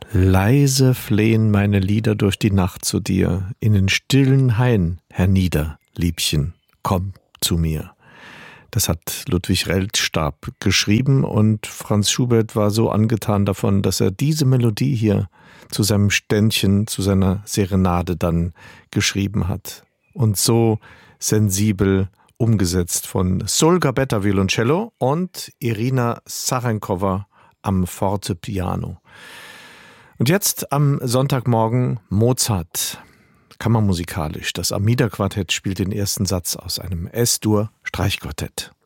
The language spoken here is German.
Leise flehen meine Lieder durch die Nacht zu dir, in den stillen Hain hernieder, Liebchen, komm zu mir. Das hat Ludwig Reldstab geschrieben und Franz Schubert war so angetan davon, dass er diese Melodie hier zu seinem Ständchen, zu seiner Serenade dann geschrieben hat. Und so sensibel umgesetzt von Sol Gabetta Violoncello und Irina Sachenkova am Fortepiano. Und jetzt am Sonntagmorgen Mozart, kammermusikalisch. Das Armida-Quartett spielt den ersten Satz aus einem S-Dur-Streichquartett.